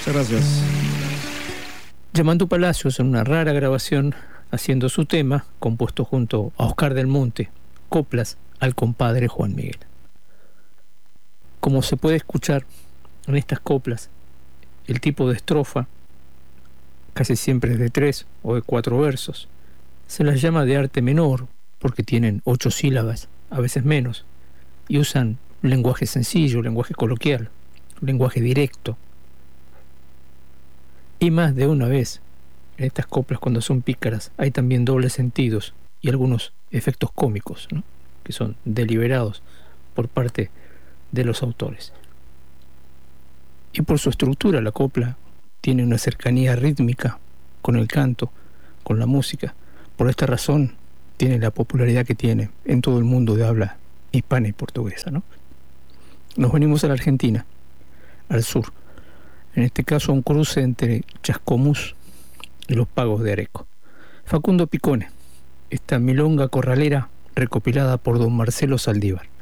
Muchas gracias. Yamandu Palacios en una rara grabación haciendo su tema, compuesto junto a Oscar del Monte, coplas al compadre Juan Miguel. Como se puede escuchar en estas coplas, el tipo de estrofa casi siempre es de 3 o de 4 versos. Se las llama de arte menor porque tienen 8 sílabas, a veces menos, y usan lenguaje sencillo, lenguaje coloquial, lenguaje directo. Y más de una vez, en estas coplas cuando son pícaras, hay también dobles sentidos y algunos efectos cómicos, ¿no?, que son deliberados por parte de los autores. Y por su estructura, la copla tiene una cercanía rítmica con el canto, con la música. Por esta razón, tiene la popularidad que tiene en todo el mundo de habla hispana y portuguesa, ¿no? Nos venimos a la Argentina, al sur. En este caso, un cruce entre Chascomús y los Pagos de Areco. Facundo Picone, esta milonga corralera recopilada por don Marcelo Saldívar.